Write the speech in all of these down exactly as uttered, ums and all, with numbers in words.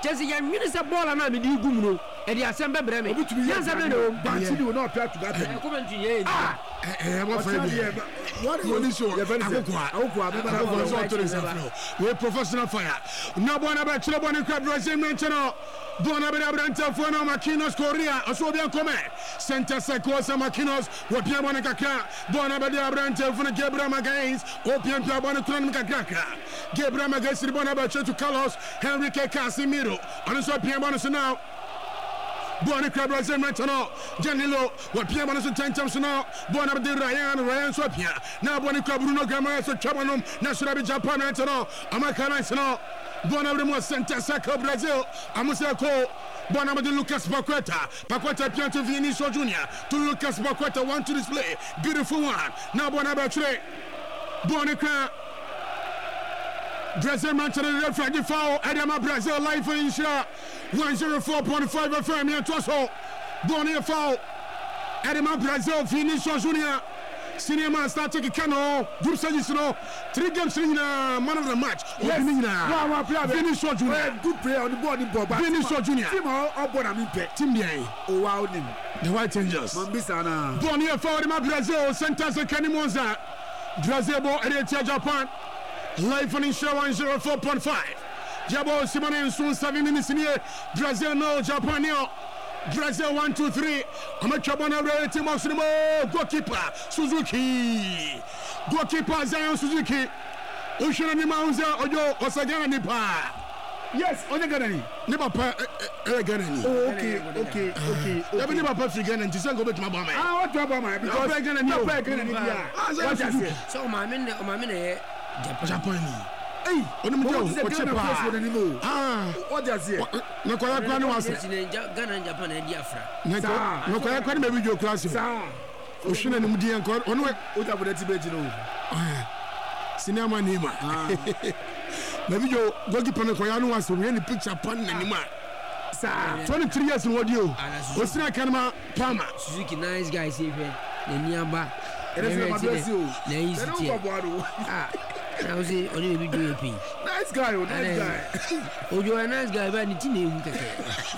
Chelsea yan win say ball na me di gum no e di asem be bre me yansa be no Banchi will not try to that e ko ben tuye ah eh what for you what you show akokwa akokwa be ba so to the we professional fire no bona be chiro bona kwa Brazil mention bona be abranta fo na Marquinhos Correa aso bien come center circle sa Marquinhos wo bien bona kakra bona be abranta fo na Gabriel Magalhaes o bien bien bona tron kakra Gabriel Magalhaes bona be to Carlos Henrique Casemiro on so bien bona so now Buona Brazil maintenant Danilo wa pia bana so tantam so now buona be Ryan Ryan so pia na buona Bruno Guimaraes so chabanum na so be Japan maintenant amakana so now buona be mo center saka Brazil amusa ko buona be Lucas Paqueta Paqueta pia to Vinicius Junior to Lucas Paqueta want to display beautiful one na buona be tre buona Brazil Manchester red flag foul Adama Brazil live in Insha one oh four point five F M here to so Bonnie foul Adama Brazil Vinicius Junior senior man start taking cano group stages no three games in uh, man of the match yes wow wow player Vinicius Junior good player on the ball the ball Vinicius Junior team all born am pe team bien oh wow nim the White Angels Mambisa na Bonnie foul Adama Brazil center second Monza Brazil ball at Japan live on Insha one oh four point five Jabo Simone soon seven minutes in here Brazil no Japan no Brazil one two three Amachabana rating maximum goalkeeper Suzuki goalkeeper Zion Suzuki Oshana ni Mauza Ojo Osagana ni pa yes onye Ghana ni ni papa eh Ghana ni okay okay okay ya be papa fi Ghana nti sango betuma ba mai ah what about my because Ghana ni papa Ghana ni bia what you say so o ma me o ma me na Japan Japan ni hey onu mi o se Ghana face with animo ah what just here na kwa kwa ni wase Ghana Japan na di afra na kwa kwa ni me video class sa o shina ni mudi enko onu o ta bodati be jino sinema ni ma na video goalkeeper na kwa ni wase we ni picture pan na ni ma sa twenty-three years in audio o sina kanma Palma Suzuki nice guy say fe na niamba Erese Mablesio na easy tie ah now say only be do pay nice guy oh nice guy ojo a nice guy ba ni ti na ewu keke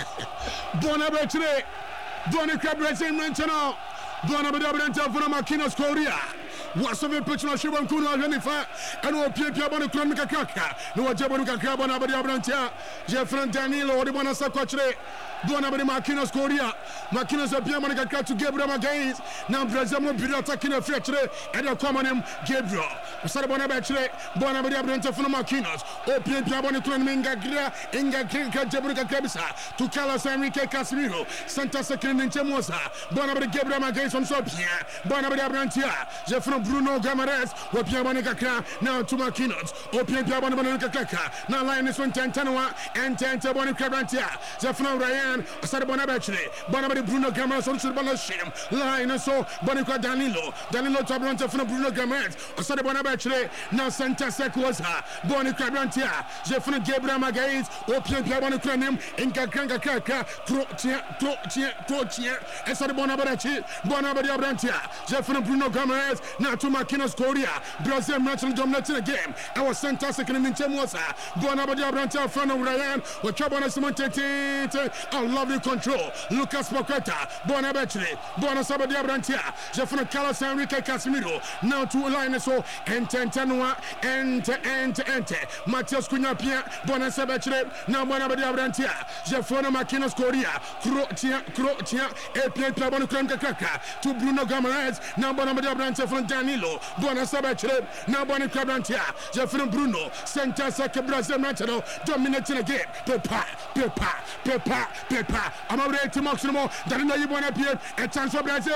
bona be tire bona Brazil maintenant bona be abranta for Marquinhos Correa wasove petro shiban kuno hanifa eno piepia bona kron mikakaka no wajabo mikakaka bona be abranta Jefferson Danilo odi bona sakwachire bona be Marquinhos Correa Marquinhos pia bona kakaka to Gabriel Magalhaes na Brazil mo biri attacking a fetchire e dey come on him Gabriel usare bona be chire bona be abranta for Marquinhos o piepia bona kron mingagra inga kinka jaburu kakabisa to Carlos Henrique Casemiro Santa second in Chemosa bona be Gabriel Magalhaes on so pia bona be abranta Jefferson Bruno Guimaraes o pia bona kakra now to Marquinhos o pia bona bona kakaka now line is one ten ten one and ten to bona Cabrantia Jefferson Ryan usare bona be chire bona be Bruno Guimaraes on so bona shim line so bona Danilo Danilo to abranta for Bruno Guimaraes usare bona be chire now center sequosa bona Cabrantia Jefferson Gabriel Magalhaes o pia bona kranim inka kranka kaka tro tia tro tia tro tia usare bona be chire bona be abranta Jefferson Bruno Guimaraes now to Marquinhos Correa Brazil matching dominating the game our center second in Chemosa bona be abranta from Ryan o chabona Simon Tete a lovely control Lucas Paqueta bona be chire bona sabadi abranta Jefferson Carlos Henrique Casemiro now to line so and ten ten one and and and Matheus Cunha Pia bona sabachire now bona be abranta Jefferson Marquinhos Correa Croatia Croatia e Pia bona kaka to Bruno Guimaraes now bona be abranta from Danilo bona sabachire now bona Cabrantia Jefferson Bruno center second Brazil Manchester dominating the game pepa pepa pepa pepa I'm already to maximum Danilo you bona Pia a chance for Brazil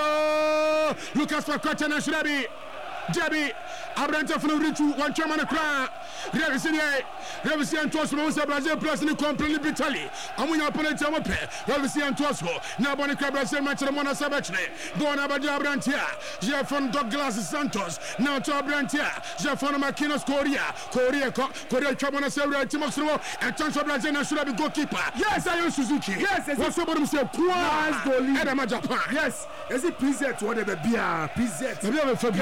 Lucas Paqueta na Shirabi Jabi abranta from Richu one chairman cry Revisier Revisier Antosmo Brazil plus ni completely bitterly amunya opponent amope Revisier Antosmo na bona Brazil match the Mona Sabachne bona ba Abrantia Jefferson Douglas Santos now to Abrantia Jefferson Marquinhos Correa Correa Correa Chabona Severa Timoximo a chance for Brazil na should be goalkeeper yes I use Suzuki yes what's up with say nice goalie Edema Japan yes is it preset what the bia preset the bia for bia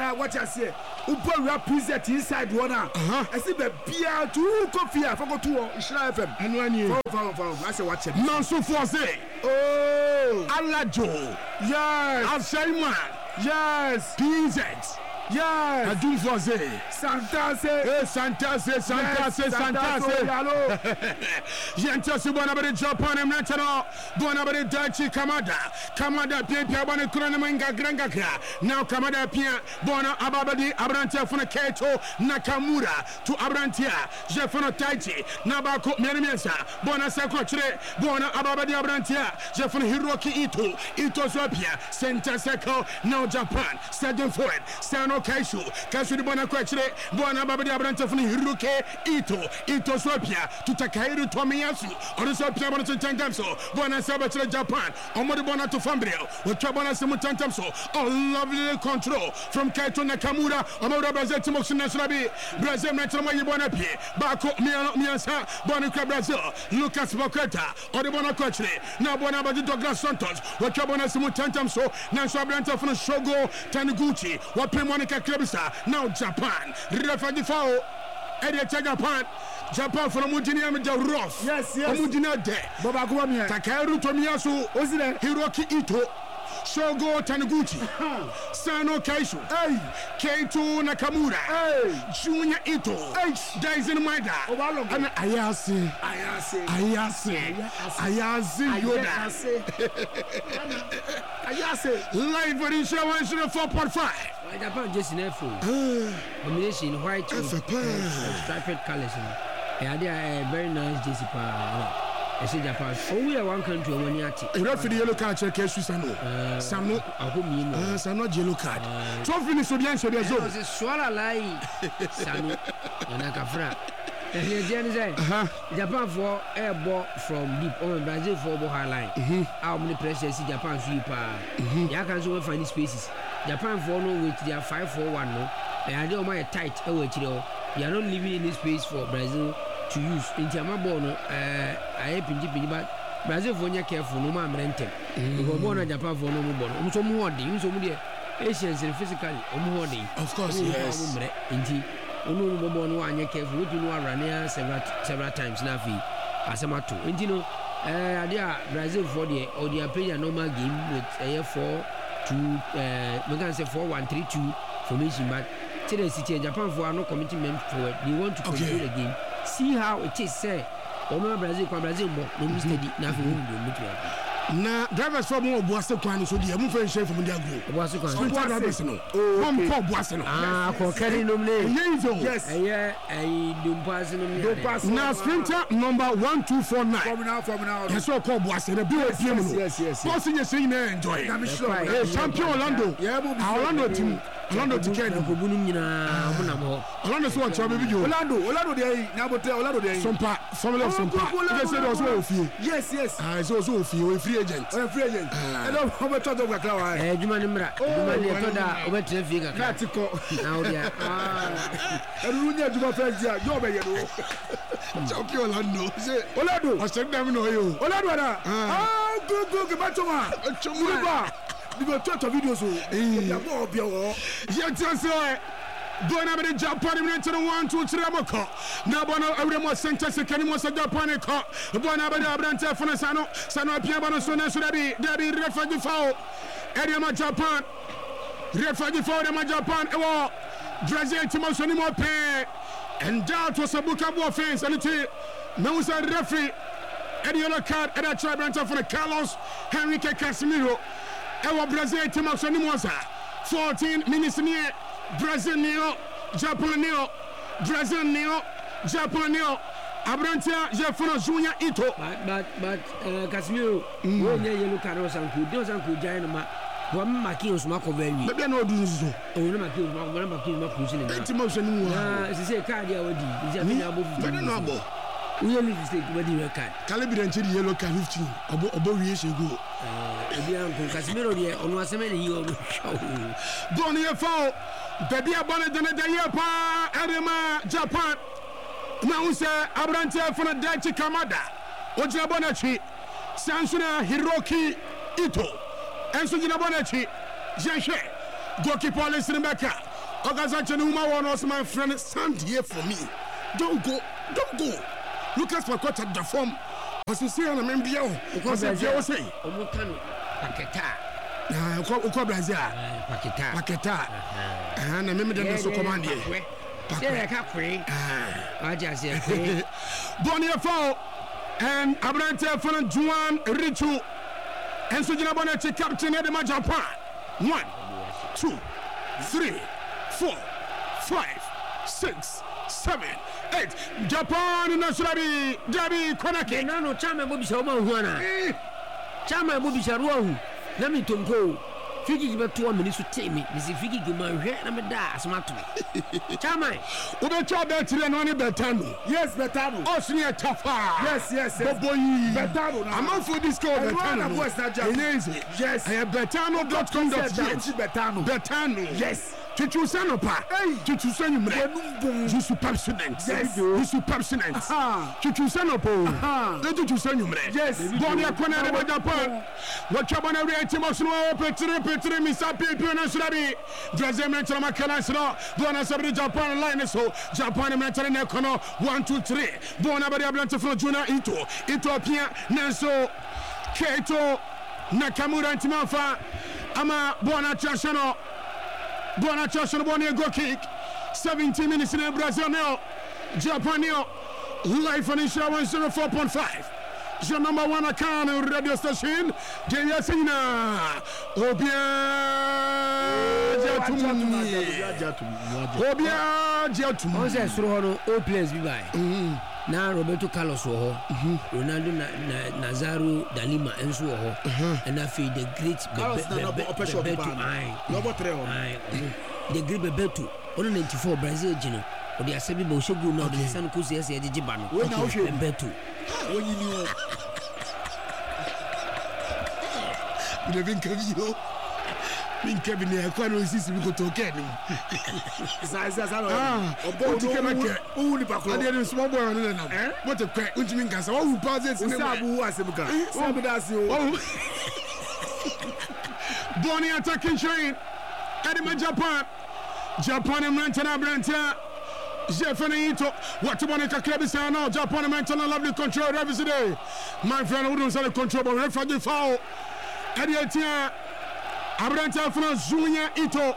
biara what you say upo we present inside one ah I see be bia to coffee for go to Ishra F M anu ani for for for I say watch it Nanso Force oh Alajo yes Alshaiman yes P Z yes Adum Force Santase eh Santase Santase Santase Yenta Subana bari Japan emnetano bona bari Dachi Kamada Kamada pia pia bana kurana manga granga kra now Kamada pia bona ababadi abrantia funa Keito Nakamura to abrantia Jefuna Taichi Nabako Merimiasa bona sakro chire bona ababadi abrantia Jefuna Hiroki Ito Ito Zopia center circle now Japan second forward Sano Kaishu Kaishu di bona kwa chire bona babadi abrantia funa Hiroki Ito Ito Zopia to Takairu Tomiyasu or the Zopia bona to Tangamso bona Sabachire Japan Omodi bona to Fambrio with Trabona Simutantamso oh lovely control from Kaito Nakamura Omoro Brazil Timoxi Nasrabi Brazil National Yibona Pie Bako Miansa Bonica Brazil Lucas Bocata or the bona Coachre now bona Badi Douglas Santos with Trabona Simutantamso Nanswa Branta from Shogo Taniguchi what Monica Krebisa now Japan Refagi Fao Eddie Japan Japan from Mujinia rough yes yes Mujina de Baba Guamia Takairu Tomiyasu Ozile Hiroki Ito Shogo Taniguchi Sano Kaishu hey Keito Nakamura hey Junior Ito hey Daisen Maida and Ayase Ayase Ayase Ayase Yoda Ayase live for the show one zero four point five Japan just in F O combination white with striped colors and they are very nice J C pa I say Japan oh we are one country when you ati you referee yellow card check case Sano Sano akomi Sano yellow card trophy ni so bien so bien so swala lai Sano na kafra eh say Japan for air ball from deep on Brazil for ball high line how many pressure see Japan sweeper ya can so find spaces Japan for no with their five four one no and they are tight e we chire they are not leaving any space for Brazil to use in term ball no eh aye pinji pinji but Brazil for nya careful no ma mrentem because ball na Japan for no mo ball no so mo holding so mo dey Asians physically o mo holding of course yes inti onu no ball no anya careful we do no run several several times na fi asemato inti no eh ade a Brazil for the or their play a normal game with eh four two uh we can say four one three two formation but today city Japan for no commitment forward they want to control okay. the game see how it is say Oma Brazil kwa Brazil mo no steady na fi won do mutu na drivers for mo Obuase kwan so dey mu fa share from dia go Obuase kwan sprinter drivers no hom for Obuase no ah ko carry no me yes eh eh dum pass no me na sprinter number one two four nine from now from now yes so ko Obuase na bi o pie mu no yes yes boss you say na enjoy champion Orlando Orlando team Orlando ticket ko bunu nyina mo na mo Orlando so watch baby you Orlando Orlando dey na bote Orlando dey sompa family of sompa they say they so ofie yes yes ah so so ofie o free agent o free agent e do ho be to do kakra wa eh juma ni mra juma ni to da o be traffic kakra na tiko na o dia ah e ru nya juma first dia yo be ye do champion Orlando say Orlando o say dem no yo Orlando na ah go go ke ba choma choma we go touch videos so ya bo bia wo ya tse bona be Japan in to one two three amako na bona awre mo center second mo Japan ko bona be abrante fona sano sano pia bona so na so dabi dabi refagi foul area ma Japan refagi foul ma Japan e wo Brazil team so ni mo pe and that was a bookable offense and it now was a referee and yellow card and a try brante for Carlos Henrique Casemiro e Brazil team so ni mo sa fourteen minutes near Brazil neo Japan neo Brazil neo Japan neo Abrantia Jefuna Junior Ito but but but uh, Casemiro wo nya yellow card o sanku de o sanku jai no ma wa maki osuma ko very be na odu nso o no maki osuma ko na maki osuma ko sini na enti mo so ni mu ah se se card ya wadi isi afenya abo be na abo we only mistake wadi red card Calibri nchi di yellow card fifteen obo obo wie shego eh ebi anko Casemiro de onu aseme ne yi o Boni e foul baby abone de de ye pa Arema Japan na unse Abrantia funa Dachi Kamada ojina bonachi Sansuna Hiroki Ito enso jina bonachi Jeje goalkeeper Leslie Mbeka Organization Uma one was my friend. Stand here for me. Don't go. Don't go. Lucas Makota at the form. As you see, I'm a member. Because I say, Omutano, Paketa. Ah, Uko Brazil. Paketa. Paketa. And I remember the so command here. Say, I can't pray. I just say, Bonnie Fall and Abrante from Juan Richu. And so, Jinabonachi captain Edema Japan. One, two, three, four, five, six, seven, eight. Japan national Dabi Konaki. No, no, Chama Bobisoma Juana. Chama Bobisharu. Let me to go. Figi give two minutes to take me. This is Figi give my hair and I'm a da smart to me. Chama. Udo Chaba Tiranoni Betano. Yes, Betano. Osnia Tafa. Yes, yes, yes. Boy. Betano. I'm out for this call. Betano. Yes. I have betano dot com dot g h. Betano. Betano. Yes. Tutu Sanopa. Hey. Tutu Sanumre. Jusu Pepsonent. Yes. Jusu Pepsonent. Tutu Sanopo. Tutu Sanumre. Yes. Bonia Kona de Japan. What Chabana Timosno, Petri, Petri, Misapi, Puna Surabi. Brazil Mental Macalasro. Bona Sabri Japan line so. Japan Mental Nekono. One, two, three. Bona Bariablanto from Juna Ito. Ethiopia. Nanso. Keito. Nakamura Timafa. Ama Bona Chashano. Bona Chashano Bonia go kick. seventeen minutes in Brazil now. Japan now. Live on Insha one oh four point five. Your number one account on radio station. Jaya Sina. Obia Jatumi. Obia Jatumi. On says through all players be by. Now Roberto Carlos wo Ronaldo Nazario Dalima enso wo and I feel the great the great Bebeto on ninety-four Brazil Gino or the Asabi Boshogu no the San Kusi as Jibano Bebeto when you know you live in Cavio in Kevin Aquano is we go to Kenny. Ah, or only back. I didn't small boy. What a crack, which means I who passes in Sabu Asabuka. Bonnie attacking train. Edema Japan. Japan and Rantana Branta. Jefanito. What to Monica Clubisa now? Japan and Rantana lovely control every day. My friend who doesn't have control, but refugee foul. Ediatia. Abranta France Junior Ito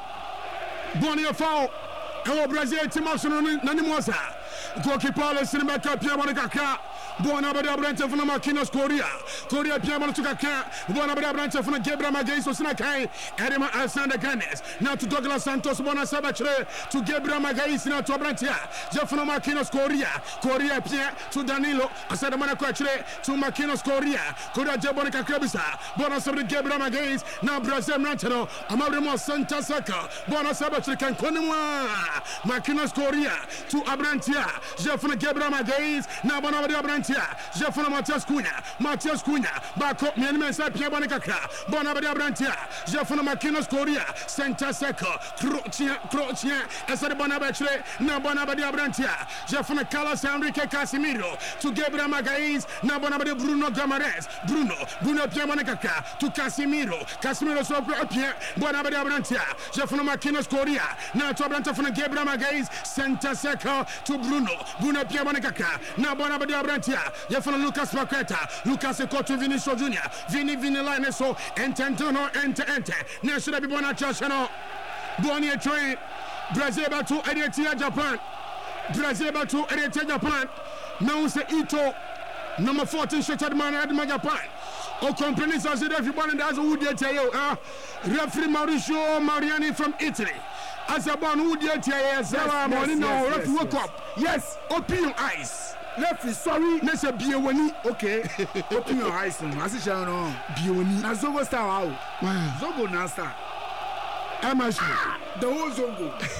Bonnie foul and Brazil Timason Nanimosa goalkeeper Cinema Pia Monica Bona Abranta from Makinos Korea Korea Pia Monica Bona Abranta from Gabriel Magais Osinakai Edema Alexander Ganes now to Douglas Santos Bona Sabachre to Gabriel Magais now to Abrantia Jeffno Makinos Korea Korea Pia to Danilo Asada Monaco to Makinos Korea Korea Jabonica Krebisa Bona Sabri Gabriel Magais now Brazil Rantano Amaremo Santa Saka Bona Sabachre can Konuma Makinos Korea to Abrantia Jeffno Gabriel Magais now Bona Abrantia Jeffno Matias Cunha Matias Cunha Bako Mianmensa Pia Bonica Bona Abrantia Jeffno Makinos Korea Santa Saka Crochia Crochia Asada Bona Bachre now Bona Abrantia Jeffno Carlos Enrique Casimiro to Gabriel Magais now Bona Bruno Gamares Bruno Bruno Pia Bonica to Casimiro Casimiro so Pia Bona Abrantia Jeffno Makinos Korea now to Abranta from Gabriel Magais Santa Saka to Bruno Bruno Pia Bonica now Bona Abrantia Jeffno Lucas Paqueta Lucas Ecoto Vinicius Junior Vini Vini Line so Ententono Ente Ente now should be Bona Chashano Bonnie train Brazil to Eritrea Japan Brazil to Eritrea Japan now say Ito number fourteen shattered man at Japan O company says everybody does who they tell you uh, referee Mauricio Mariani from Italy as a born who they tell you Sarah Molino referee woke up yes open your eyes referee sorry let's say Biawani okay open your eyes as you shall know Biawani na Zogo star wow Zogo na star Amash the whole Zogo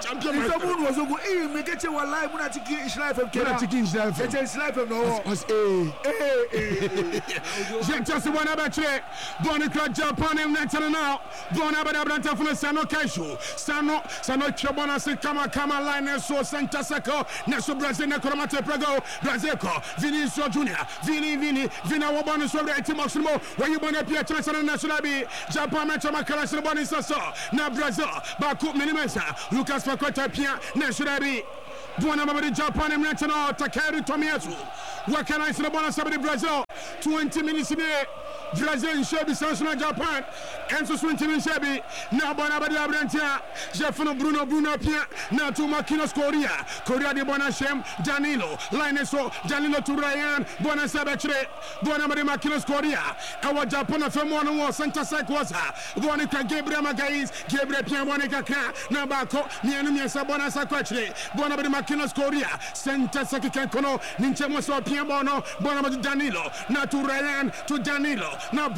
champion If someone was go, hey, make it your life when I take Israel from Kenya. When I take Israel from. It's Israel from no. Hey, hey, hey. Just one about today. Bonnie Crab Japan and Natal now. Bonnie Abranta from the Sano Kaishu. Sano, Sano Chabona, Kama Kama Line, so Santa Saco, Naso Brazil, Necromate Prego, Brazeco, Vinicius Junior, Vini, Vini, Vina Wabana, so right to Maximo, where you want to be a transfer national be Japan, Macala, Boni Sasso, now Brazil, Baku Minimesa, Lucas Paqueta Pia, National be. Buona Mabadi Japan and National, Takari Tomiasu. What can I say about somebody Brazil? twenty minutes in there. Brazil Shabby Sansona Japan. And so twenty minutes Shabby. Now Bonabadi Abrantia. Jeffano Bruno Bruno Pia. Now to Makinos Korea. Korea de Bonashem. Danilo. Lineso. Danilo to Ryan. Bona Sabatre. Bonabadi Makinos Korea. Our Japan of Femona was Santa Saquasa. Bonica Gabriel Magais. Gabriel Pia Bonica. Nabako. Nianumia Sabona Saquatre. Bonabadi Makinos Korea. Santa Sakikankono. Ninchamo Piamono. Bonabadi Danilo. Now to Ryan. To Danilo. Now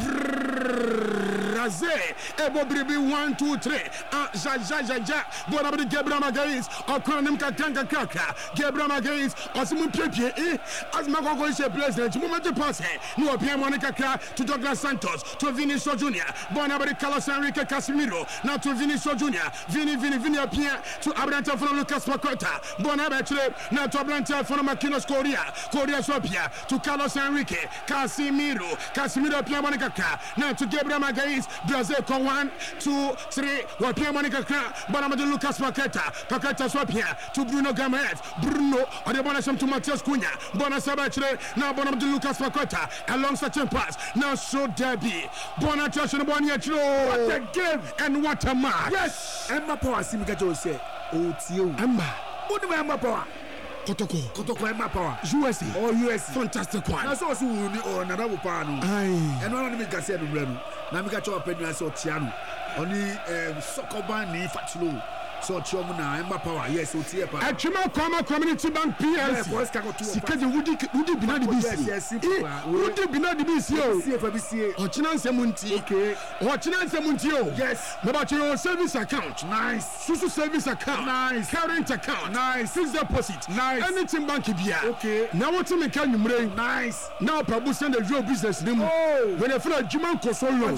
Brazil, Ebo Bribi one, two, three. Ah, ja ja ja ja. Bona badi Gabriel Magais. Okonim Kakanga Kaka. Gabriel Magais. Osimu Pepe. Eh. As Mago is a president. Moment pass. No P M Monica to Douglas Santos. To Vinicius Junior. Bona badi Carlos Enrique Casemiro. Now to Vinicius Junior. Vini Vini Vini Pia. To Abranta from Lucas Paqueta. Bona badi now to Abranta from Makinos Korea. Korea Sopia. To Carlos Enrique Casemiro. Casemiro Pia Monica. Now to Gabriel Magais. Brazil con one, two, three. What Pia Monica. Bonamadi Lucas Paqueta. Paqueta Sopia. To Bruno Gamaet. Bruno. Or the Bonasam to Matias Cunha. Bona Sabatre. Now Bonamadi Lucas Paqueta. Along such a pass. Now so Derby. Bona Joshua Boniatro. What a game. And what a match. Yes. Emma Power Simika Jose. Oh, Tio. Emma. Who Emma Power? Kotoko. Kotoko Emma Power. U S A. Oh, U S A. Fantastic one. I saw you or another Pano. Aye. And one of them said, Namika Choa Pedro saw Tiano. Only soccer band, Fatulo. So Chomuna, Emma Power, yes, so Tia Power. At Chima Koma Community Bank P L C. Because you would be not the B C. Would be not the B C O. Or Chinan Semunti. Okay. Or Chinan Semuntio. Yes. About your service account. Nice. Social service account. Nice. Current account. Nice. Fixed deposit. Nice. Anything bank Bia. Okay. Now what to make you bring? Nice. Now Pabu send a real business name. Oh. When I feel a Jiman Kosolo.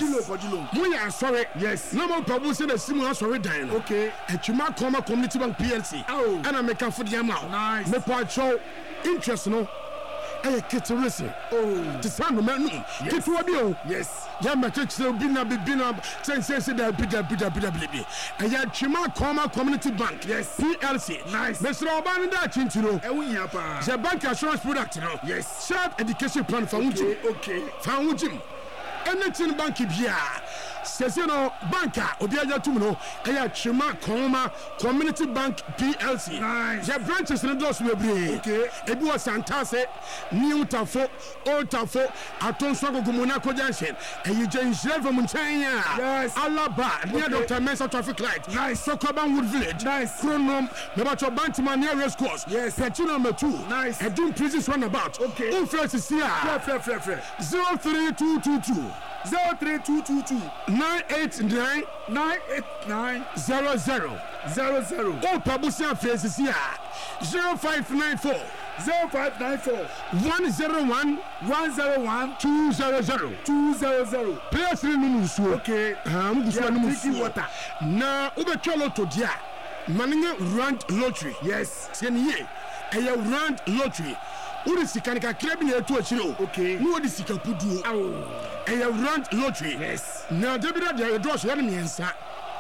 We are sorry. Yes. No more Pabu send a similar sorry dying. Okay. Chima Koma Community Bank P L C. Oh. And I make a for the amount. Nice. Me part show interest no. Eh, Kiturisi. Oh. To sound man. Kitu yes. Ya matrix will be na be na say say say that bida bida bida bida. And ya Chima Koma Community Bank. Yes. P L C. Nice. Mister Obani da chinchino. Eh we yapa. The bank assurance product no. Yes. Sharp education plan for okay. Okay. For unjim. Anything bank bia. Says you know, banker, Obiaja Tumno, Aya Chima Koma Community Bank P L C. Nice. The branches in the doors will be okay. Ebua Santase, New Tafo, Old Tafo, Aton Swago Gumunako Junction, and you change from Montana. Yes. Alaba, near Doctor Mesa traffic light. Nice. Sokoban Wood Village. Nice. Chronom, Nabato Bantima near Race Course. Yes. Petuna number two. Nice. And doing prisons runabout. Okay. Who first is here? Fair, fair, fair. Zero three two two two. Zero three two two two nine eight nine nine eight nine zero zero zero zero. Oh, Pabusia faces here. Zero five nine four zero five nine four one zero one one zero one two zero zero two zero zero. Players in Musu. Okay. Um, Musu water. Now, Ubecholo to dia. Maninga Rand Lottery. Yes. Senior. A Rand Lottery. Uri sikanika club ni etu achiro. Okay. No odi sikapudu. Oh. A Rand Lottery. Yes. Now David there draw so yan miensa.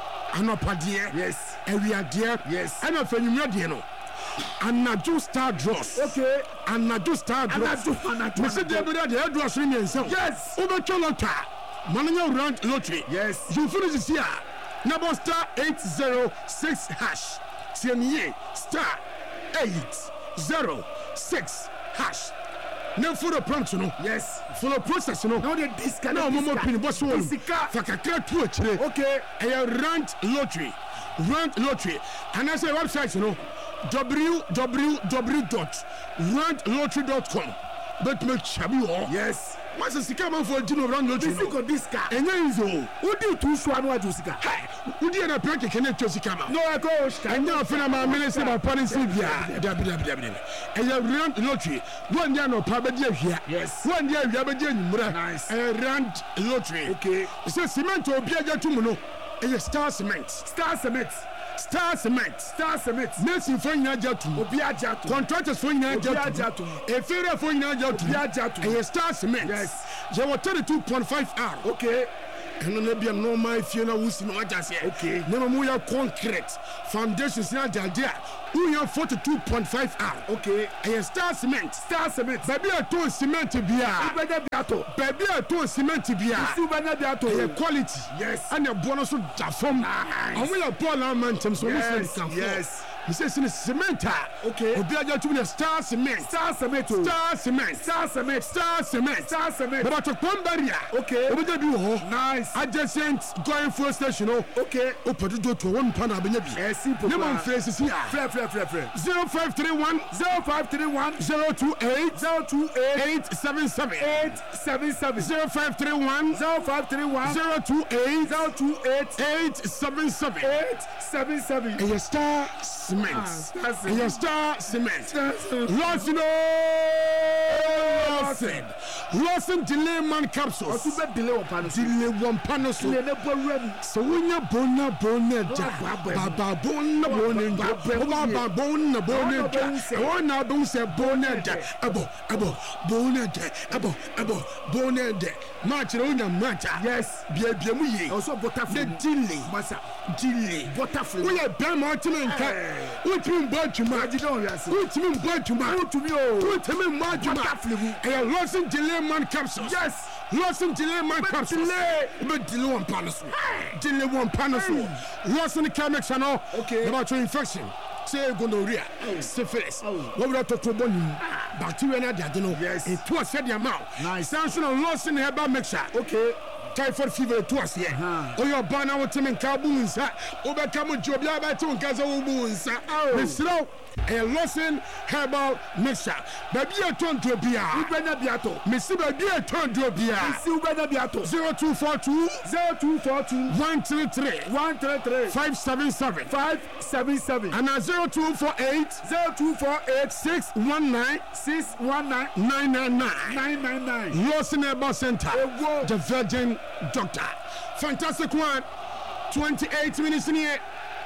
Anopa dear. Yes. Area dear. Yes. And of you dear no. Anaju star draws. Okay. Anaju star draws. Anaju Anaju. Mister David there draw so miensa. Yes. Over Cholota. Mananya Rand Lottery. Yes. You finish this year. Number star eight zero six hash. Senior star eight zero six hash. Now for the prompt, no. Yes. For the process, no. Now the discount. No, more pin boss one. Fakaka to actually. Okay. A Rand Lottery. Rand Lottery. And I say website, you know. w w w dot rand lottery dot com. but me chabi ho yes what's the sika man for Gino Brown lottery no go this car enye izo udi tu so anu aju sika udi na prank kene to sika ma no I go enye afina ma minister ba policy bia da bia bia bia enye round lottery one dia no pa be dia hwia yes one dia hwia be dia nyumra nice eh round lottery okay so cement obi ajatum no enye star cement star cement Star Cement. Star Cement. Nation for Ina Jatu. Obia Jatu. Contractors for Ina Jatu. A fair for Ina Jatu. Obia Jatu. And a Star Cement. Yes. There were thirty-two point five hours. Okay. And then be a normal Fiona Wusi no just here. Okay. Never more concrete foundations in Algeria. We have forty-two point five hours. Okay. And a Star Cement. Star Cement. Baby a ton cement bia. Baby a ton. Baby a ton cement bia. A quality. Yes. And a bonus of Jafom. And we are Paul Amantum so yes. Yes. He says in cement. Okay. Obia Jatu na Star Cement. Star Cement. Star Cement. Star Cement. Star Cement. Star Cement. But at one barrier. Okay. Obia bi ho. Nice. Adjacent going fuel station. Okay. Opedo to one pan abenye bi. Eh simple. Name faces here. Flare flare flare flare. zero five three one zero five three one zero two eight zero two eight eight seven seven eight seven seven zero five three one zero five three one zero two eight zero two eight eight seven seven eight seven seven. And your Star Cement. And your Star Cement. Lawson, Lawson, Lawson delay man capsules. What's the delay one panel? Delay one panel. So when you bona bona baba bona bona baba bona bona bona bona bona abo abo bona abo abo bona match on match. Yes, bia bia mu ye. Also butterfly. Delay. Masa. Delay. Butterfly. We are damn out in ka. Utimi mbajuma. Utimi mbajuma. Utimi o. Utimi mbajuma. Butterfly. Eh, Lawson delay man capsules. Yes. Lawson delay man capsules. Delay. But delay one panel. Delay one panel. Lawson chemical channel. Okay. About your infection. Say gonorrhea, syphilis. What would I talk to bone? Bacteria na dia no. Yes. It was said the amount. Nice. Samson and Lawson herbal mixture. Okay. Typhoid fever to us here. Oh, your banner with him in Kaboons. Overcome job, ya better on Gaza Woons. Miss Low, a Lawson herbal mixture. Baby, a ton to be a Miss Baby, a ton to be a zero two four two zero two four two one three three one three three five seven seven five seven seven and a zero two four eight zero two four eight six one nine six one nine nine nine nine nine nine nine. Lawson Herbal Center, the Virgin Doctor. Fantastic one. twenty-eight minutes in here.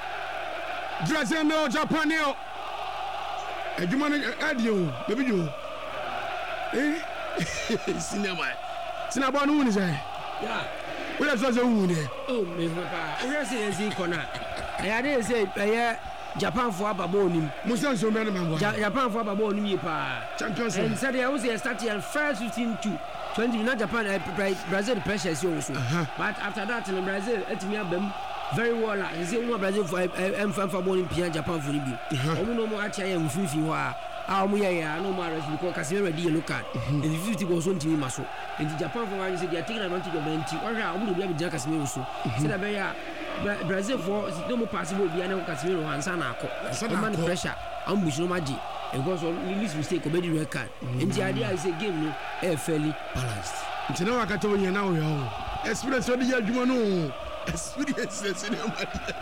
Brazil no Japan no. Eh, you man, adio, baby you. Eh? Cinema. Cinema no one is there. Yeah. What else was the one there? Oh, me papa. We are saying corner. I didn't say eh Japan for ababo nim. Musan so many man. Japan for ababo nim pa. Champions. And said I was starting first fifteen to twenty na Japan uh, Brazil pressure is also. Uh-huh. But after that in Brazil it me abem very well. You see one Brazil for em fan for ball in Japan for bi. Omo no mo acha ya mfifi ho a a omo ya no more rest because Casemiro ready yellow card. And the fifty goals on team maso. And the Japan for one say they are taking advantage of the team. Or omo dey be Casemiro so. Say that be ya Brazil for no more possible be na Casemiro ansa na akọ. Man pressure am bush no maji. Because on this mistake obedi red card. And the idea is a game no eh fairly balanced. Nti na wakata wonya na wo yo. Experience odi ya adwuma no. Experience cinema.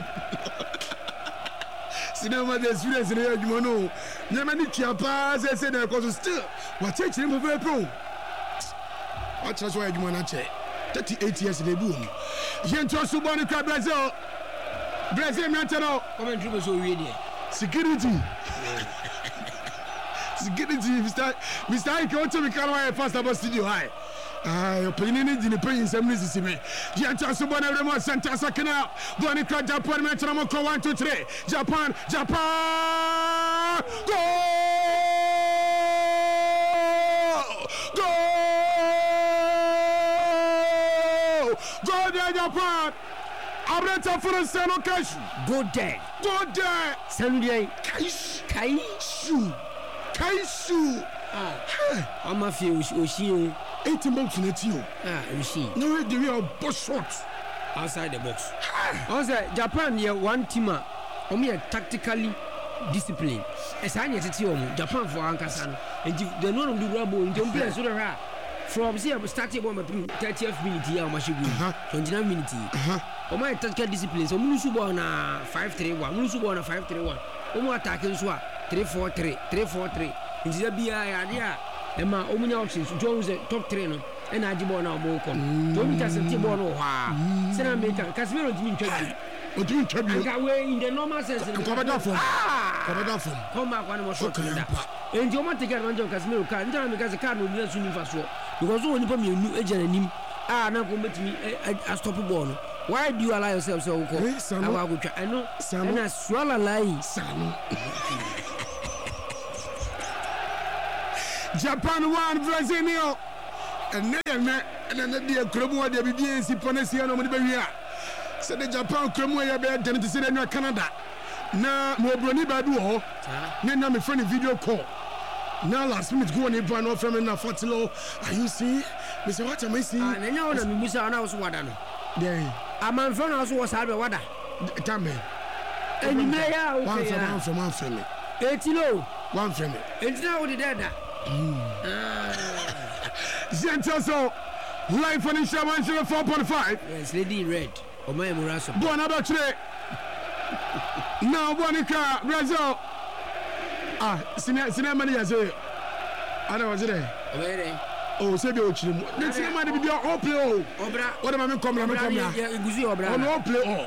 Cinema the experience na ya adwuma no. Nyama ni tia pa say say na cause still. What church ni move pro. What church wa adwuma na che. thirty-eight years na ebu. Yento so boni kwa Brazil. Brazil mi anteno. Come and dribble so we there. Security. Security, Mister Mister Ike, want to be calm fast about studio high. Ah, you're paying in the paying some news to me. Yanta Subana Remo Santa Sakana, Bonnie Crowd Japan, Metronamo, one, two, three. Japan, Japan, go! Go! Go there, Japan! Abreta for a son occasion. Go there. Go there. Sunday. Kaish. Kaishu. Kaisu. Ah. I'm a few Oshio. Eight months in it, you. Ah, Oshi. No, they are boss shot. Outside the box. Also, Japan, yeah, one teamer. Only a tactically disciplined. As I need to see Japan for Ankasano. and the no do rabo in don't play so ha from see starting one thirtieth minute ya mashigu twenty-nine minutes o my tactical discipline so munu subo na five three one munu subo na five three one o mu attack so a three four three three four three nti da bia ya dia e ma o munya options Jones top three no e na ajibo na o mo ko to mi ka se ti bo no ha se na make Casemiro dimi ntwa o dimi ntwa bi ka we in the normal sense ko ba da form ko ba da form ko ma kwa no mo short da enji o ma take advantage of Casemiro ka nja me ka se ka no ni su ni fa so because o ni pa me enu ejana nim ah na ko metimi a stop ball no. Why do you allow yourself so go awa go twa eno na swala lai sano Japan one Brazil nil and na na na dia kromu dia bibie si ponesi na mo be wi a se de Japan kromu ya be dem te se na Canada na mo broni ba du ho ne na me friend video call na last minute go on e ban off from na Fatilo are you see me say what am I seeing ah na nya ona me musa na so wada no there aman friend na so was ha be wada tame eni me ya o one from one from one from etilo one from enti na o de da Gentoso live on Insha four point five. Yes, lady red. O my Muraso. Buona battery. Now Bonica Brazil. Ah, sine sine mani yaze. Ana wazire. Where? Oh, se bi o chiri. Ne sine mani bi o play o. Obra. What am I come na me come na. Ya iguzi obra. On o play o.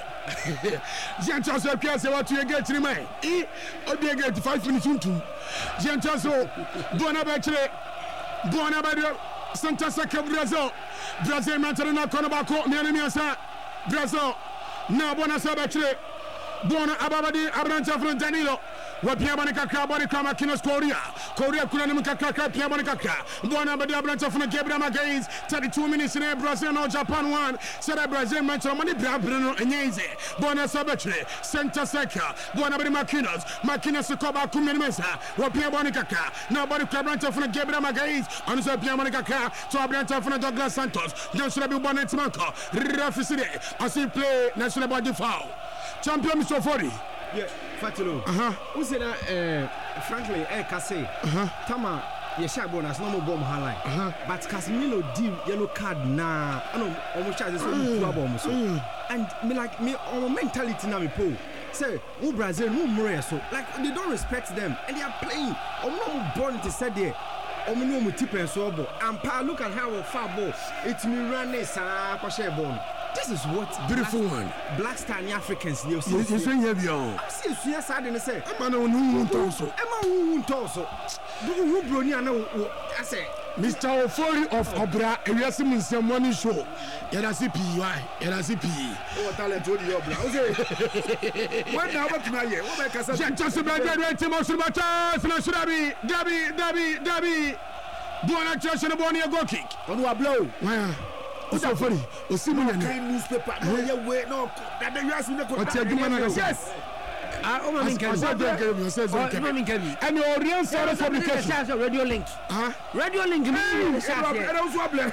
Gentoso pia se what you get ni mai. E o dey get five minutes untum. Gentoso Buona battery. Buona battery. Santa Saka Brazil. Brazil Mantarina Konabako, Mianimiasa. Brazil. Now Buona Sabachile. Buona Ababadi, Abranta from Danilo. What Piamanica Body Kama Kinos Korea. Korea Kuranamaka Piamanica. Buona Badi Abranta from Gabriel Magaze. thirty-two minutes in a Brazil no Japan one. Sada Brazil Mantar Money Brabino and Yaze. Buona Sabachile. Santa Saka. Buona Badi Makinos. Makinos Koba Kuminimesa. What Piamanica. Now Body Cabranta from Gabriel Magaze. On the Piamanica to Abranta from Douglas Santos. National Bonnet Manco. Rafiside. As he play National Body Foul. Champion Mister forty. Yeah, Fatilo. Uh-huh. Who said that, uh, frankly, eh, Kase, uh-huh. Tama, ye sharp bonus, no more bomb highlight. Uh-huh. But Casemiro did yellow card now. I know, almost charges so problem. So, and me like me, our mentality now, me pull. Say, who Brazil, who Morea, so like they don't respect them and they are playing. I'm not born to say there. I'm not tip and so ball. And pa, look at how far ball. It's me running, Sarah, Pasha ball. This is what beautiful black, one. Black star Africans. You see, you see, you I'm serious. Yes, I didn't say. I'm not who also. I'm not who also. Who brony? I know. I say, Mister Ofori of Obra, and we are seeing some money show. Yera C P Y, Yera C P. Oh, talent to the Obra. Okay. What now? What now? What make us? Just about that, right? Timothy Batas, and Shurabi, Dabi, Dabi, Dabi. Buona chance and a Bonia go kick. On what blow? Where? What's so funny? O Simon and newspaper. No, you wait. No, that you ask me to go. Yes. Ah, oh, my God. And your real service publication. Radio Link. Huh? Radio Link. I don't want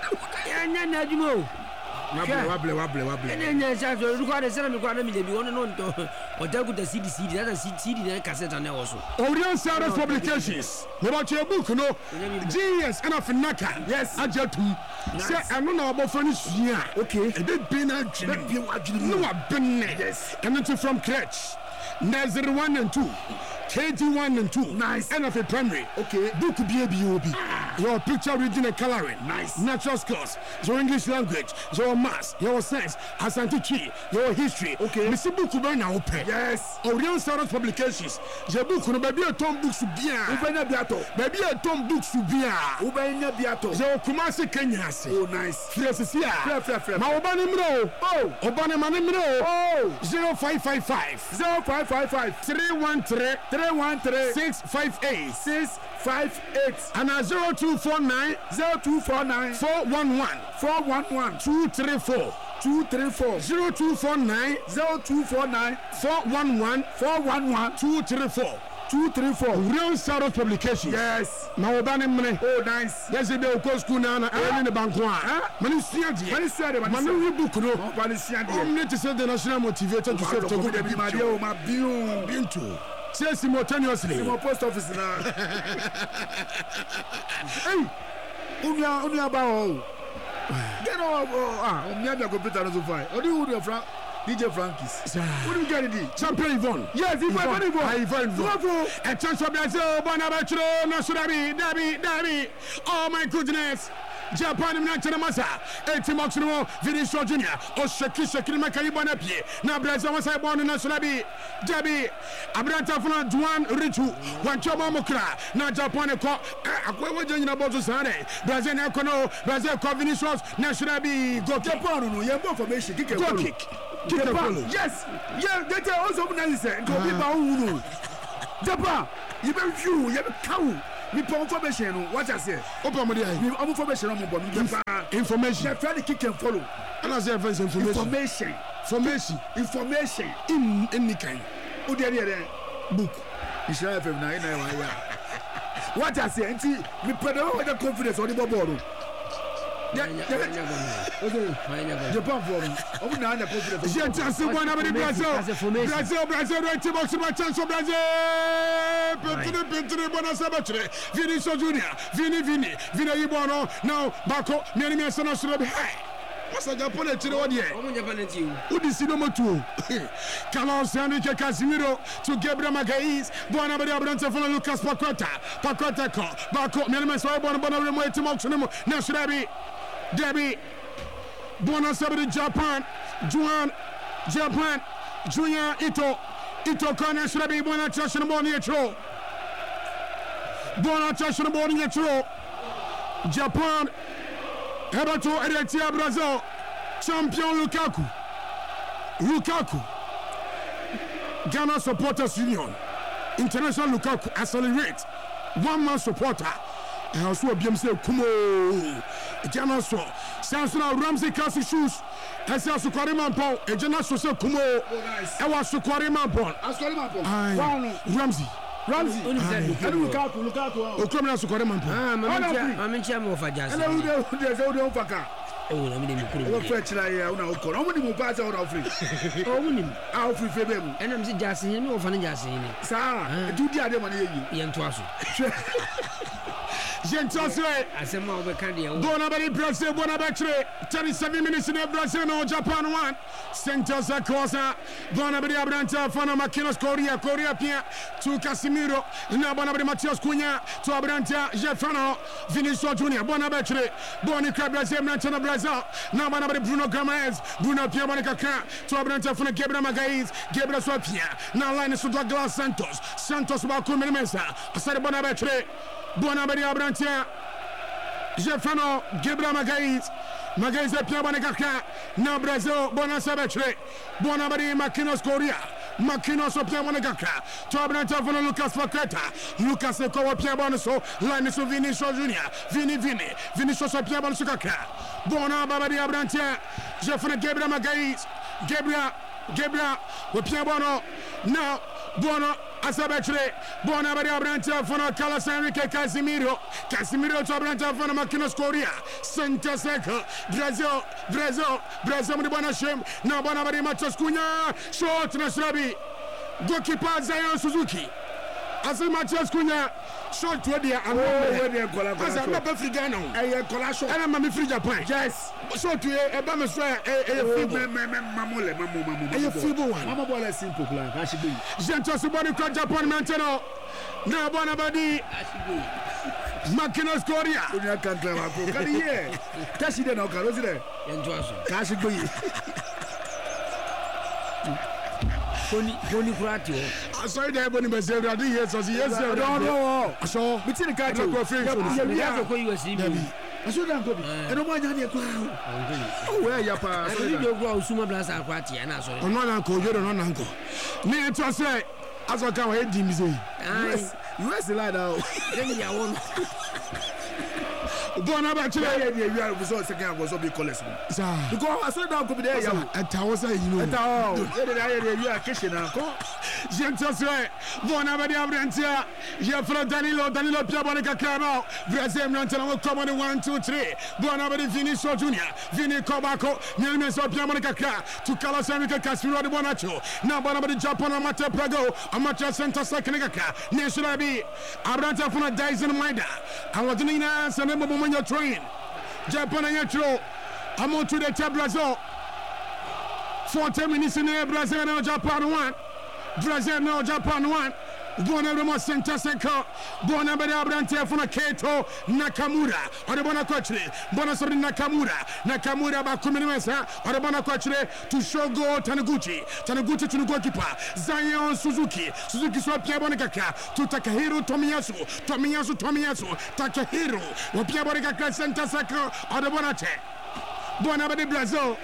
to Wabble, wabble, wabble, wabble. And then there's a record of seven requirement. Maybe one and one to or tell the C D C, the other C D, the cassette and also. Orion Sarah's publications. About your book, no? Genius and of Naka. Yes, I just say, I don't know about furniture. Yeah, okay. A bit been actually. No, I've been there. Yes, and it's from Crutch. Nazir one and two. K G one and two. Nice. N F A primary. Okay. Book B A B O B. Your picture reading and coloring. Nice. Natural skills. Your English language. Your maths. Your science. Asante Chi. Your history. Okay. Mister Book now open. Yes. Orion Sarah's publications. Your book no baby a tom books bien. Ubenya biato. Baby a tom books bien. Ubenya biato. Your Kumasi Kenya. Oh nice. Fresia. Fre fre fre. Ma obani mro. Oh. Obani mani mro. Oh. zero five five five. zero five five five. three one three. three one three. six five eight. six five eight. And a zero two four nine. zero two four nine. four one one. four one one. two three four. two three four. zero two four nine. zero two four nine. four one one. four one one. two three four. two three four. Real Sarah publications. Yes. Now obani mne. Oh nice. Yes, they will go school now. I in the bank one. Mani siadi. Mani siadi. Mani we book no. Mani siadi. I'm need to say the national motivator to serve to go to the Mario Mabiu Bintu. say simultaneously mo post office na hey unia unia ba o get on ah o mi abi computer no so fine odi who the Frank D J Frankies what do you get it champion Yvonne yes Yvonne Yvonne Yvonne a chance for Brazil Bonabachiro Nasurabi Dabi Dabi oh my goodness Japan mnachana masa eti maximum Vinicius Junior o sheki sheki makani bona pie na Brazil masa bona na Sulabi Dabi Abranta funa Duan Richu wanchoba mokra na Japan ko akwewe jenya bozo sane Brazil na kono Brazil ko Vinicius na Sulabi go Japan no ye more formation kick go kick Japan yes yeah they tell also na say go be ba unu Japan you be few you be cow mi pon information no what I say open mo dey mi am information am bo mi Japan information the friend kick and follow and as information information information information in any kind o dey there book Israel F M na na wa ya what I say nti mi pedo with the confidence on the ball Japan for me. I'm not the confidence. J'ai chance one over Brazil. Brazil, Brazil, right to box my chance for Brazil. Petri, Petri, Bonasabatri, Vinicius Junior, Vini, Vini, Vini Ibono, now Bako, Miami Sanasura. Hey, what's a Japan to the audience? Who is the number two? Carlos Enrique Casimiro to Gabriel Magalhães, Bonabria Branta for Lucas Paqueta, Paqueta, Bako, Miami Sanasura, Bonabria, Timoximo, Nasrabi. Debbie Bonasabri Japan Juan Japan Junior Ito Ito Kana Shrabi Bona Chashan Boni Etro Bona Chashan Boni Etro Japan Hebato Eretia Brazil Champion Lukaku Lukaku Ghana Supporters Union International Lukaku accelerate one man supporter and also a B M C Kumo Ghana so Samson Ramsey Cassie shoes as a Sukarima Pong a Ghana so Kumo I was Sukarima Pong Ramsey Ramsey Lukaku Lukaku o come na Sukarima Pong ah mama mama chama of Ajas hello there's no faka oh na me dem kuru o fetch la ya una o kono o ni mo pass o na free o mu ni ah o free fe be mu enam si Jasin ni o fa ni Jasin ni sa du di ade mo na yi ye nto aso Gentile, Asema Obekandi, Bonabari Brazil, Bonabatre, thirty-seven minutes in Brazil, no Japan one. Center Zakosa, Bonabari Abranta, Fana Makinos, Korea, Korea Pia, to Casimiro, now Bonabari Matias Cunha, to Abranta, Jeffano, Vinicius Junior, Bonabatre, Bonica Brazil, Natana Brazil, now Bonabari Bruno Gomez, Bruno Pia Bonica, to Abranta Fana Gabriel Magalhães, Gabriel Swapia, now Linus to Douglas Santos, Santos Baku Mensa, Asada Bonabatre. Bonabari Abrantia Jeffano Gabriel Magalhães Magalhães Pia Bonacaka na Brazil Bonasabetre Bonabari Makinos Korea Makinos Pia Bonacaka to Abranta for Lucas Paqueta Lucas Kowa Pia Bonaso Linus Vinicius Junior Vini Vini Vinicius Pia Bonasukaka Bonabari Abrantia Jeffano Gabriel Magalhães Gabriel Gabriel Pia Bono now Bono Asabetre, Bonabari Abranta for Carlos Enrique Casimiro, Casimiro to Abranta for Makinos Korea, Santa Seca, Brazil, Brazil, Brazil, Bonashem, now Bonabari Matos Cunha, short Nasrabi, goalkeeper Zion Suzuki, as a Matos Cunha, short to the as a Mapa Frigano, a Colasho, and I'm a free Japan. Yes, so to a Bamasra, a feeble one. I'm a simple plan. I should be. Gentos Body Japan Manteno. Now Bonabadi Makinos Korea. You can't clear my book. Can you hear? Tashi de no Carosile. Kashi Boy. Pony Pony Kratio. I saw that when he was there. I did hear so yes. I don't know. I saw. Between the cat. You have to go U S C. I should have got it. I don't mind any crowd. Oh, where you pass? I don't go Suma Blasa Quati and I saw. I'm not uncle, you're not uncle. Near to say, as I come ahead, Jimmy. U S the light out. Bona ba chile. We are we saw second was be college. Because I saw down could be there. And Tawasa, you know. And all. You are kitchen. Gentoswe. Bona ba dia Brentia. Jeffro Danilo Danilo Piabonica Cramo. Brazil Nantano come on one, two, three. Bona ba Vinicio Junior. Vini Kobako. Nilmes of Piamonica to Calasanica Caspiro de Bonacho. Now Bona ba Japan Amateur Prago. Amateur Center Sakanaka. National be Abranta from a Dyson Maida. I was doing as a number when you're train. Japan and Yatro. I'm on to the Tablazo. Forty minutes in there, Brazil now Japan one. Brazil now Japan one. Bonabama Center Seco. Bonabada Abrante from a Kato Nakamura. Or the Bonacotre. Bonasori Nakamura. Nakamura Bakuminesa. Or the Bonacotre to Shogo Taniguchi. Taniguchi to the goalkeeper. Zion Suzuki. Suzuki Swapia Bonacaka. To Takahiro Tomiyasu. Tomiyasu Tomiyasu. Takahiro. Wapia Bonacaka Center Seco. Or the Bonate. Bonabadi Brazil.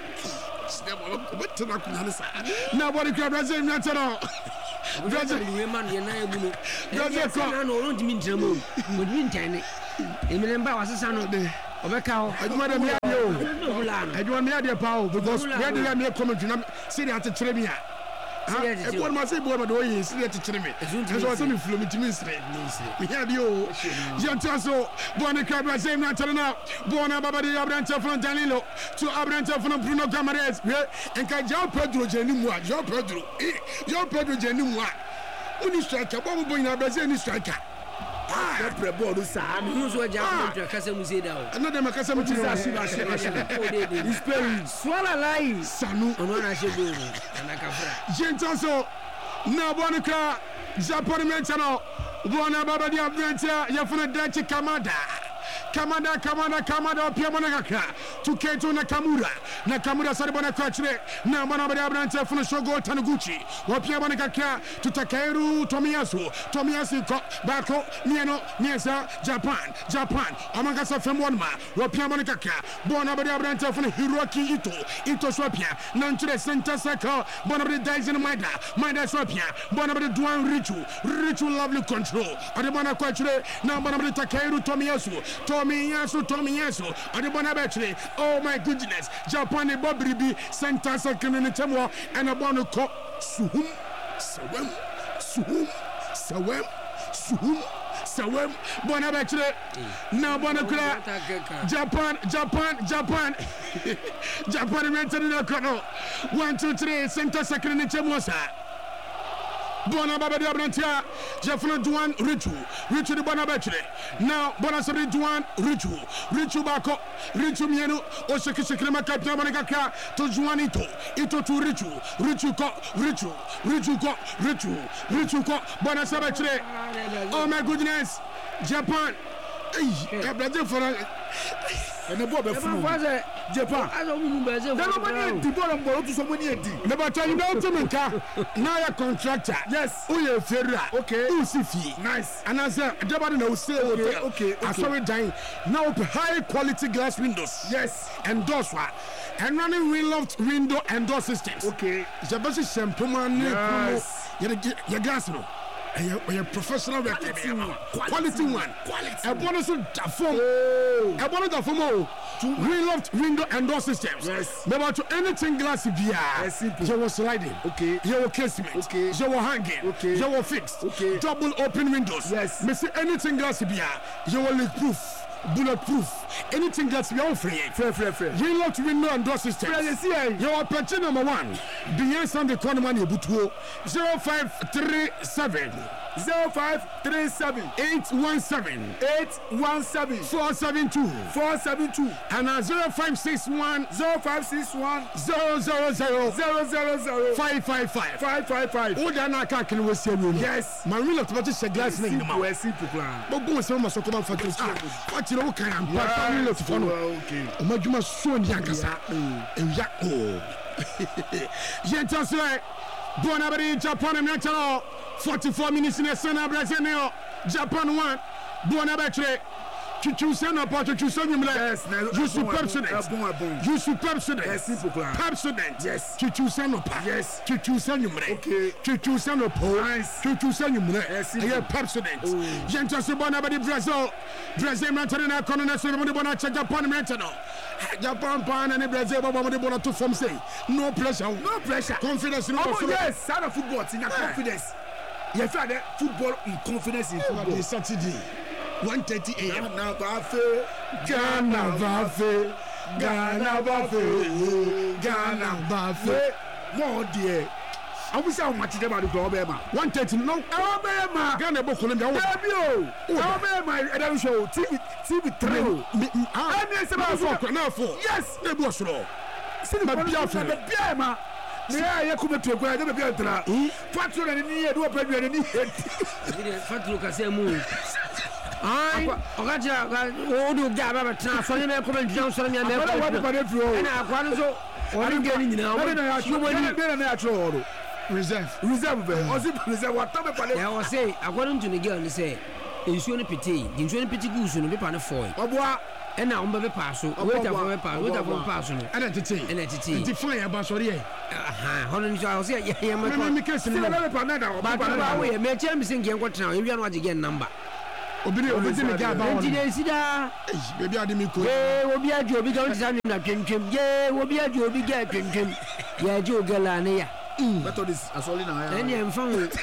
Nobody can Brazil National. Brazil women yena Brazil ko no ron dimi ntramo mo dimi ntane emiremba wasesa de obeka ho aduma de me ade o aduma me ade pa o because we dey me comment na see dey atetere me a e board ma say board ma do yi see dey atetere me so was me flow me timi sire me ade o jantaso bone ka Brazil na tele na bona baba de Abrante from Danilo to Abrante from Bruno Guimaraes en ka João Pedro Jenimu a João Pedro João Pedro Jenimu a uni striker bo bo ina Brazil ni striker ah pre board sa no so João Pedro kasa mu say da o na dem kasa mu tiri is playing swala lai sanu ono na shego na kafra jentonso na bonika Japan menchano bona baba di Abrante ya funa Dachi Kamada Kamada Kamada Kamada Piamonaka to Keto Nakamura Nakamura Sarabana Kachre na Mana Abrante from Shogo Taniguchi Wapiamonaka to Takeru Tomiyasu Tomiyasu Bako Miano Miesa Japan Japan Amangasa Femwanma Wapiamonaka Bona Abrante from Hiroki Ito Ito Swapia Nantre Center Saka Bona Dyson Maida Maida Swapia Bona Duan Richu Richu lovely control Adebana Kachre na Mana Takeru Tomiyasu Tomiyasu, Tomiyasu, Adibana Battery. Oh my goodness, Japan Bobribi, Santa Second in the Temwa, and a Bonuko, Suhum, Sawem, Suhum, Sawem, Suhum, Sawem, Bonabattery. Now Bonacra, Japan, Japan, Japan, Japan rented in the corner. One, two, three, Santa Second in the Temwasa. Bona Baba de Abrantia, Jeffrey Duan Richu, Richu de Bonabattery. Now Bonasari Duan Richu, Richu Bako, Richu Mienu, Osaki Sekrema Kapiamanaka, to Juanito, Ito to Richu, Richu Ko, Richu, Richu Ko, Richu, Richu Ko, Bonasabattery. Oh my goodness, Japan. Hey, Brazil for and the boy before Japan. I don't know. Never mind. The ball and ball to somebody. Never tell you no to me. Now a contractor. Yes. Oh yeah, Ferra. Okay. Usifi. Nice. And as a everybody knows, say okay, okay. I saw it dying. Now high quality glass windows. Yes. And doors one. And running reloft window and door systems. Okay. The best is shampoo man. Yes. Your glass no. A professional quality one, quality one, quality. A bonus of Dafom, a bonus of Dafom, reloft window and door systems. Yes, never to anything glass beer. You were sliding, okay. You were casement, okay. You were hanging, okay. You were fixed, okay. Double open windows. Yes, me see anything glass beer. You were leak proof. Bulletproof, anything that's beyond free. Fair, fair, fair. Relocked window and door system. Your patch number one. Beyond Sunday Conman Butuo zero five three seven zero five three seven eight one seven eight one seven four seven two four seven two and a zero five six one zero five six one zero zero zero zero zero zero five five five five five five. Oh, they're not talking with you. Yes, my real automatic glass name. We're simple plan. But go so much come for this. What you know, can I'm part of the okay. Majuma soon Yankasa. And Yako. Yentasway. Bonabari Japan and National. forty-four minutes in the Sana Brazil. Japan one. Bonabatre. Chuchusa no pa chuchusa nyumre. Yes, you superbsident. You superbsident. Yes, simple class. Superbsident. Yes. Chuchusa no pa. Yes. Chuchusa nyumre. Okay. Chuchusa no po. Nice. Chuchusa nyumre. Yes. Yeah, superbsident. Jenta se bona badi Brazil. Brazil mantene na kono na so mo de bona Japan mentano. Japan pan and Brazil baba mo de bona to form say. No pressure. No pressure. Confidence no. Oh yes, side of football, in confidence. You feel that football in confidence in football. It's Saturday, one thirty a.m. Ghana Bafe, Ghana Bafe, Ghana Bafe, Ghana Bafe. More dear. I wish I much them at the Alabama. one thirty, no, Alabama. Ghana Boko, Alabama. Alabama, and I show T V T V three. Yes, they was slow. See the Biafra. Yeah, you come to a great Biafra. Fatro and near do a premier and Fatro Casemu. I Ogaja, Odu Gaba, transforming a comment Johnson and I want to what are getting now? Natural reserve, reserve, reserve. What I was say, according to the girl, they say, it's only pity, the twenty pity goose on the pan of foil. And now, I'm a pass, wait for a pass, wait for a pass, and entity, and entity, define about sorry. Aha, Holland, I'll say, yeah, I'm a kissing another panada, but I may tell me saying, what now, you want to get number. Obìnrin obìnrin mi gaba ọ̀rọ̀ ẹ̀jìnlẹ̀ sídá. bèbí adimi kò. yé wo bí àjò obi kan ti sá nínú àtúntún yé wo bí àjò obi gẹ́ àtúntún yẹ ẹjọ́ ògẹ́lá níyà. Method is asọ́lé náà. ẹni ẹ̀ ń fọ́n o.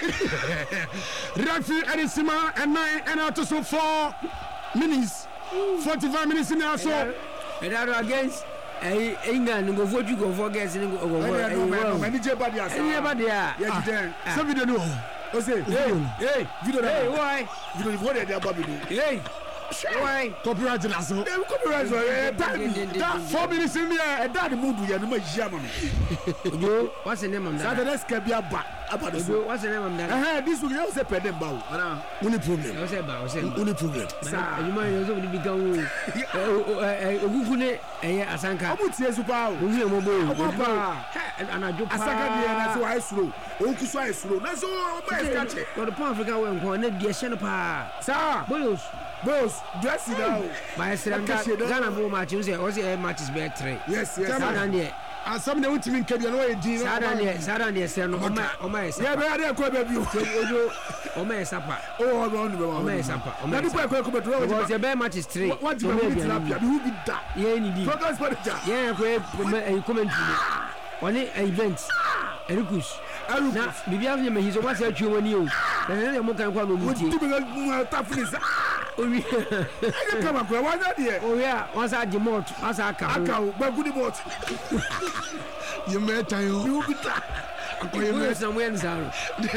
referee ẹni sima ẹnna ẹnna tó so four minutes forty five minutes ní aṣọ. ẹ̀dá rẹ̀ against England ngo fojú go for guys ní go go ẹ̀yìn ẹni jẹ́ bá di àṣà. ẹni jẹ́ bá di à. yẹ jíjẹ. sẹ́bi dẹ̀ ni o. o se hey hey video na hey why video ni wọ́n dẹ̀ abá mi ni. hey why copyright la so. ẹ copyright sọ ẹ da four minutes in there. ẹ da ni mu dùn yẹn ni mo yí àmà mi. ojo what's the name of that. saturday sikẹ bi aba aba de so. ojo what's the name of that. ẹhẹn this week yẹn o ṣe pẹ dẹ n ba o. o ní problem. o ṣe ba o ṣe ba o ní problem. saa ẹ̀yìnmá yẹn o ṣe wọ́n bí gan o ogungun ne ẹ̀yẹ asanka. ọmọ tiẹ̀ so pa o. ogun yẹn mo bọ o. ọmọ pa anadio paa. asanka di yẹn na se wa ayi suro o kusu ayi suro na so ọmọ yẹn sika kyẹ. lọ́dọ̀ pọ́n afrika wẹ̀ nkọ́ ne diẹ ṣẹ́ no paa. saa boyos. boyos dressing now. maa ẹsẹ̀rẹ̀ nga ghana bó match n sẹ ọ sẹ ẹ matches bẹ́ẹ̀ tẹ̀rẹ̀. yes yes. saa dan deɛ. asam de wotumi nkɛbi ɛna wɔyɛ din. saa dan deɛ saa dan deɛ sɛ no ɔmɛ ɔmɛ yɛ sapa. yɛ bɛ yɛ de ɛkɔ bɛ bi o. ojo ɔmɛ yɛ sapa. o ɔmɛ ɔnu bɛ wa. ɔmɛ yɛ sapa. na nipa ɛkɔ ɛkɔ bɛ tura wɔn ti bɛɛ matches three. wɔn ti bɛ wuli tilapia bi wu bi da. yɛn ni di. progress manager. yɛn ɛkɔ ɛyi commentary ɔne event erikus. na bibi afi yɛ mɛ hizo wɔn ase atwi wɔn ni o na sɛ ɛyɛ mo kan kɔ n'olu tie. o ti bɛ mu ta fili sa. owi. ɛyɛ kama kura wɔn anya deɛ. owi a wɔn sa di mɔt wɔn sa aka ho. aka o gbɛgu ni mɔt. yɛ mɛ tan yi o. bi wu bi ta. akɔ yɛ mɛ. o yɛ sɛ mo yɛ nisa o.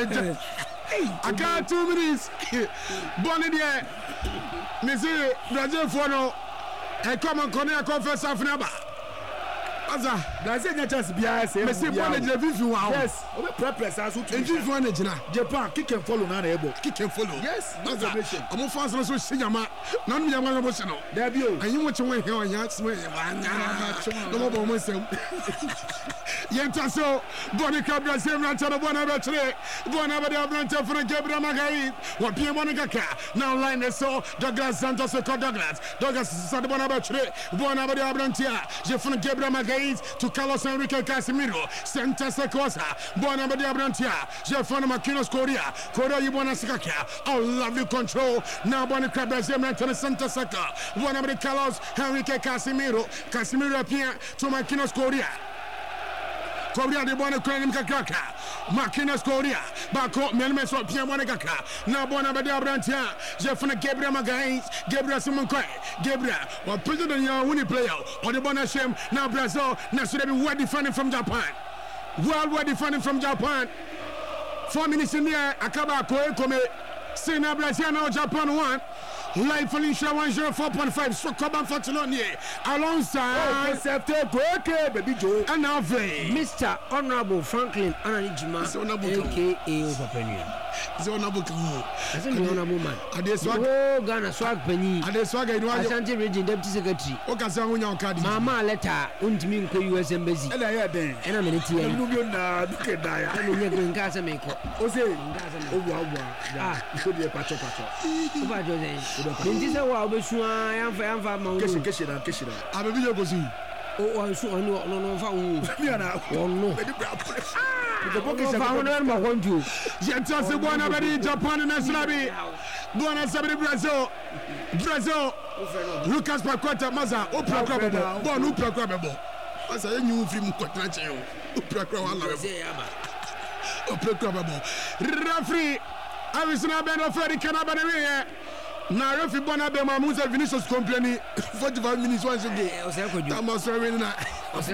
aka two minutes bɔnni deɛ misi brazil fɔ no ɛkɔ mo nkɔni ɛkɔ fɛ safunɛ ba. Aza, Brazil nya chance biya se. Me se bɔ ne gyina fifi wa o. Yes, o be prepare sa so tu. Fifi wa ne gyina. Japan kick and follow na na ebo. Kick and follow. Yes, Aza, ɔmo fans no so si nyama. Na no nyama no bo se no. Da bi o. Anyi mo che wo he o nya sima ye wa nya. No mo bo mo nsɛm. Yenta so, bɔne ka Brazil na chano bɔna be kyere. Bɔna be de abrante funa Gabriel Magalhaes. Wa pie bɔne kaka. Na online so Douglas Santos ko Douglas. Douglas sa de bɔna be kyere. Bɔna be de abrante a. Je funa Gabriel Magalhaes to Carlos Enrique Casemiro. Santa Secosa. Buona Badia Brantia. Jefano Marquinhos Correa. Correa Yubona Sakaka. Oh, lovely control. Now Buona Cabezia Manton Santa Seca. Buona Badia Carlos Enrique Casemiro. Casemiro appear to Marquinhos Correa. Correa de Buona Cronin Kakaka. Marquinhos Correa. Bako Melmeso Pia Buona Kaka. Now Buona Badia Brantia. Jefano Gabriel Magalhaes. Gabriel Simon Quay. Gabriel. Or President Young winning player. Or the Bona Shem. Now Brazil. Now should be well defending from Japan. Well, well defending from Japan. Four minutes in the air. Akaba Koe Kome. See now Brazil now Japan one. Live Felicia one zero four point five. So come on for Tolonie. Alongside. Oh, baby Joe. And now Vay. Mister Honorable Franklin Ananijima. A K A Opapenia. It's honorable. I think the honorable man. I did swag. Oh, Ghana swag penny. I did swag. Ashanti region deputy secretary. Okay, so when you're card. Mama letter. Untimi ko U S Embassy. And I had then. And I'm in it here. You know na duke daya. I'm in here in Casa Meko. O say. Oh wow wow. Ah, you could be a pacho pacho. Opa Jose. Nti se wa obesua yamfa yamfa ma wo. Keshi keshi na keshi na. Abebi yo gosi. O o so no no no fa wo. Mi ana. Wonno. Bedi bra. Ko ko fa wo no ma kontu. Jenta se bona bari Japan na slabi. Bona sabri Brazil. Brazil. Lucas Paqueta Maza o prakra bebo. Bon o prakra bebo. Asa enyu fi mu kwatra che o. O prakra wa la bebo. O prakra bebo. Referee Avisina Beno Freddy Canaba de na refi bona be ma Musa Vinicius complain forty-five minutes once ago. That must have been na.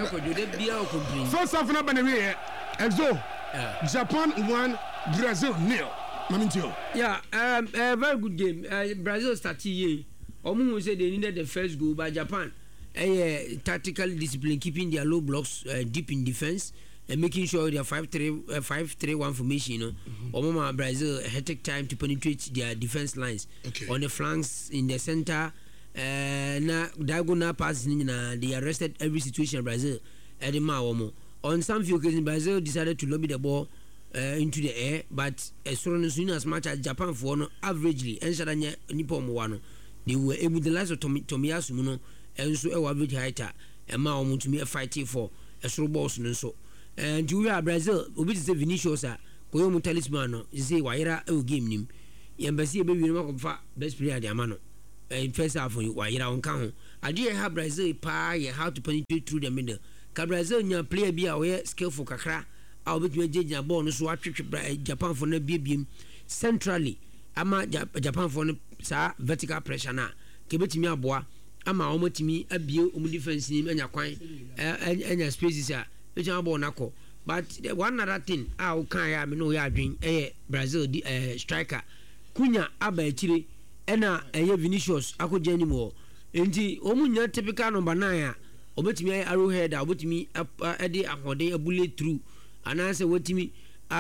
First half na Benewe Exo Japan one Brazil nil. Mamintio. Yeah, um, a very good game. Uh, Brazil started here. Omu said they needed the first goal by Japan. A uh, tactical discipline, keeping their low blocks uh, deep in defense and making sure their five three uh, five three one formation. You know, mm-hmm. Omama Brazil had take time to penetrate their defense lines okay. on the flanks, in the center. Uh, na diagonal passing, na they arrested every situation. Brazil at the Maomo. On some few occasions, Brazil decided to lobby the ball uh, into the air, but as soon as much as Japan for no averagely, and Shadanya Nippon Wano, they were able to last of Tomiyasu Muno, and so a average heighter, and Mao to me a fighting for a slow boss and so. And Julia Brazil, Obi say Vinicius, Koyomu talisman, say Waira, oh game him. Embassy baby remark of best player the Amano. And first half for you, Waira on count. I did have Brazil pie how to penetrate through the middle. Brazil nya player be aware skillful kakra a bit me jeje ball no so atwetwe Japan for na biem centrally ama Japan for no sa vertical pressure na ke betimi aboa ama omotimi abie omu defense ni anya kwan anya spaces a betimi ball na ko but one other thing a o kan ya me no ya adwen eh Brazil di uh, striker kunya aba akire ena eh Vinicius akogya ni mo enti omu nya typical number nine a obetimi arrowhead a obetimi ade ahode a bullet through anase wetimi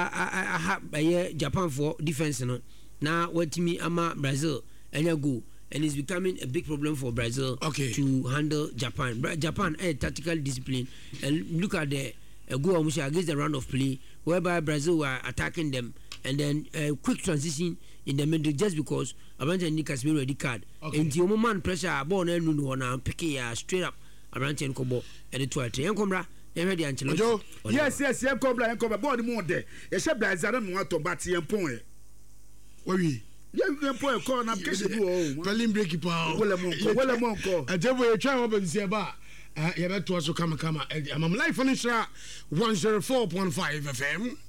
a a Japan for defense no na wetimi ama Brazil enya go and it's becoming a big problem for Brazil okay. to handle Japan. Japan a tactical discipline and look at the uh, go against the round of play whereby Brazil were attacking them and then a uh, quick transition in the middle just because Abranche Ndi Casemiro ready card okay. And the moment pressure ball na nu na pick ya straight up Abranche Nkobo and the twelve Yankomra Yemedi Ancelotti. Yes, yes, Yankomra Yankomra ball more there. You should Brazil no to bat Yampon. Oui. Yampon call na keshe bu o. Berlin break pa. Wala mo ko, wala mo ko. Ajebo e try mo be se ba. Eh, ya beto so kama kama. Am live on Isra one oh four point five F M.